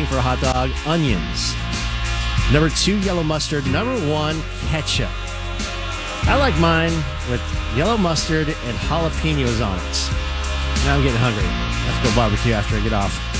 seasoning for a hot dog, onions. Number 2, yellow mustard. Number 1, ketchup. I like mine with yellow mustard and jalapenos on it. Now I'm getting hungry. Let's go barbecue after I get off.